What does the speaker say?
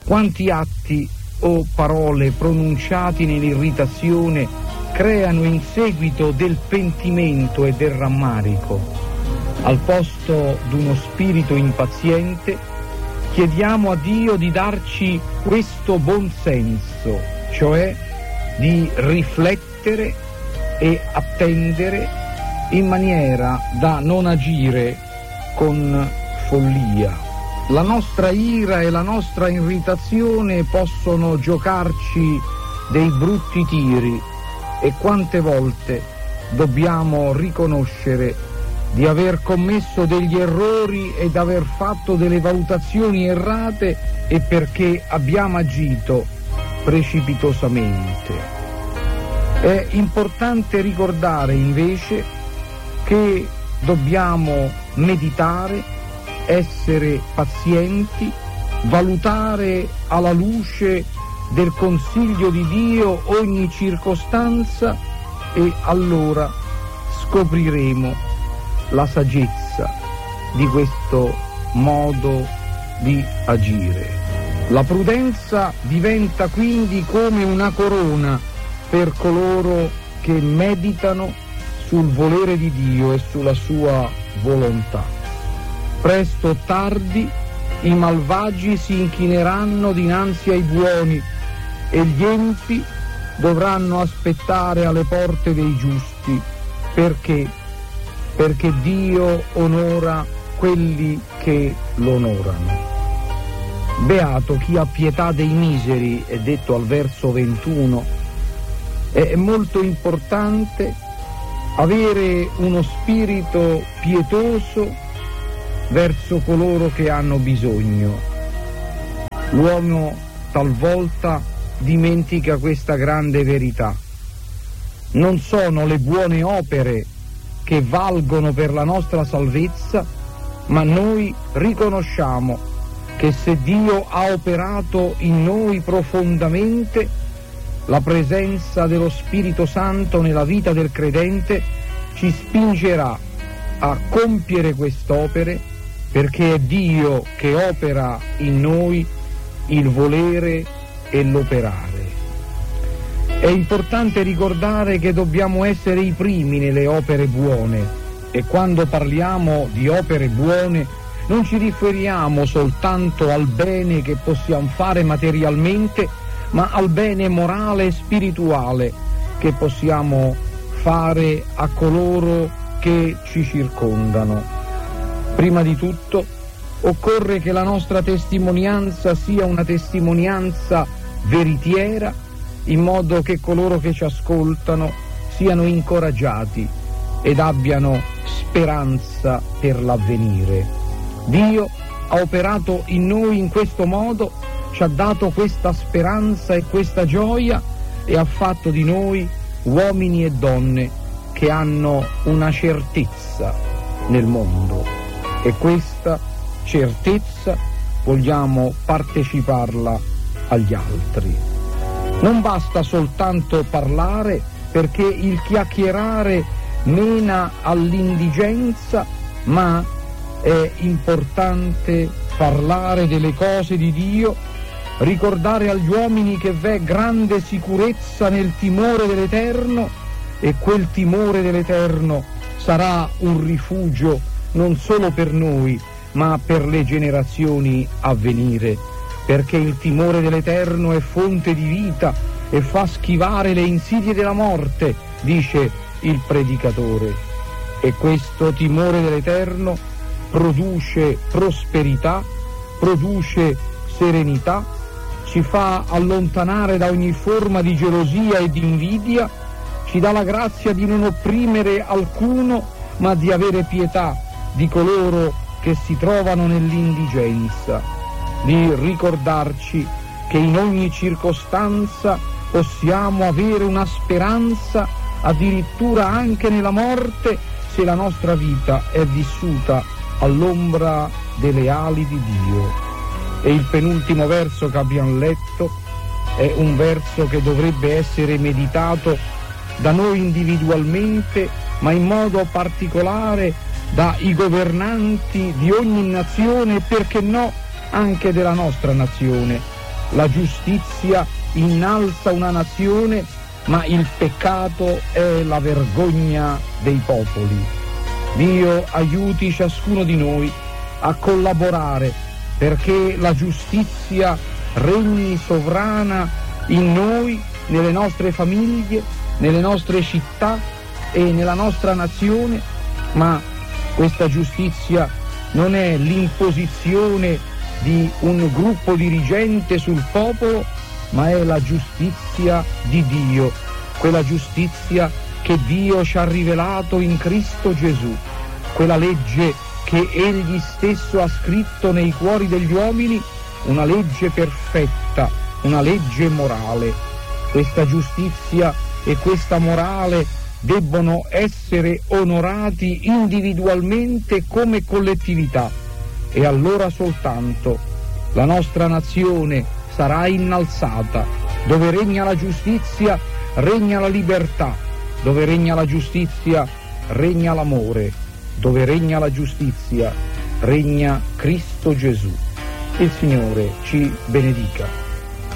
Quanti atti o parole pronunciati nell'irritazione creano in seguito del pentimento e del rammarico. Al posto d'uno spirito impaziente, chiediamo a Dio di darci questo buon senso, cioè di riflettere e attendere in maniera da non agire con follia. La nostra ira e la nostra irritazione possono giocarci dei brutti tiri e quante volte dobbiamo riconoscere di aver commesso degli errori ed aver fatto delle valutazioni errate e perché abbiamo agito precipitosamente. È importante ricordare invece che dobbiamo meditare, essere pazienti, valutare alla luce del consiglio di Dio ogni circostanza e allora scopriremo la saggezza di questo modo di agire. La prudenza diventa quindi come una corona per coloro che meditano sul volere di Dio e sulla sua volontà. Presto o tardi i malvagi si inchineranno dinanzi ai buoni e gli empi dovranno aspettare alle porte dei giusti. Perché? Perché Dio onora quelli che l'onorano. Beato chi ha pietà dei miseri, è detto al verso 21. È molto importante avere uno spirito pietoso verso coloro che hanno bisogno. L'uomo talvolta dimentica questa grande verità. Non sono le buone opere che valgono per la nostra salvezza, ma noi riconosciamo che se Dio ha operato in noi profondamente, la presenza dello Spirito Santo nella vita del credente ci spingerà a compiere quest'opere, perché è Dio che opera in noi il volere e l'operare. È importante ricordare che dobbiamo essere i primi nelle opere buone, e quando parliamo di opere buone non ci riferiamo soltanto al bene che possiamo fare materialmente, ma al bene morale e spirituale che possiamo fare a coloro che ci circondano. Prima di tutto occorre che la nostra testimonianza sia una testimonianza veritiera, in modo che coloro che ci ascoltano siano incoraggiati ed abbiano speranza per l'avvenire. Dio ha operato in noi in questo modo, ci ha dato questa speranza e questa gioia e ha fatto di noi uomini e donne che hanno una certezza nel mondo. E questa certezza vogliamo parteciparla agli altri. Non basta soltanto parlare, perché il chiacchierare mena all'indigenza, ma è importante parlare delle cose di Dio, ricordare agli uomini che v'è grande sicurezza nel timore dell'Eterno, e quel timore dell'Eterno sarà un rifugio non solo per noi, ma per le generazioni a venire, perché il timore dell'Eterno è fonte di vita e fa schivare le insidie della morte, dice il predicatore. E questo timore dell'Eterno produce prosperità, produce serenità, ci fa allontanare da ogni forma di gelosia e di invidia, ci dà la grazia di non opprimere alcuno, ma di avere pietà di coloro che si trovano nell'indigenza, di ricordarci che in ogni circostanza possiamo avere una speranza, addirittura anche nella morte, se la nostra vita è vissuta all'ombra delle ali di Dio. E il penultimo verso che abbiamo letto è un verso che dovrebbe essere meditato da noi individualmente, ma in modo particolare dai governanti di ogni nazione, perché no anche della nostra nazione, la giustizia innalza una nazione, ma il peccato è la vergogna dei popoli. Dio aiuti ciascuno di noi a collaborare perché la giustizia regni sovrana in noi, nelle nostre famiglie, nelle nostre città e nella nostra nazione, ma questa giustizia non è l'imposizione di un gruppo dirigente sul popolo, ma è la giustizia di Dio, quella giustizia che Dio ci ha rivelato in Cristo Gesù, quella legge che Egli stesso ha scritto nei cuori degli uomini, una legge perfetta, una legge morale. Questa giustizia e questa morale debbono essere onorati individualmente come collettività, e allora soltanto la nostra nazione sarà innalzata. Dove regna la giustizia regna la libertà, dove regna la giustizia regna l'amore, dove regna la giustizia regna Cristo Gesù. Il Signore ci benedica.